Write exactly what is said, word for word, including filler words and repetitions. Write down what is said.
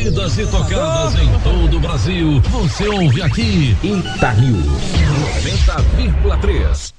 Curtidas e tocadas em todo o Brasil. Você ouve aqui Ita News noventa vírgula três.